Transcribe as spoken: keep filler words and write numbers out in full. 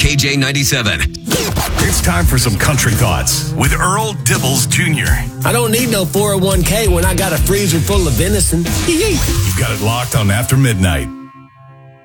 K J ninety-seven. It's time for some country thoughts with Earl Dibbles Junior I don't need no four oh one k when I got a freezer full of venison. You've got it locked on After Midnight.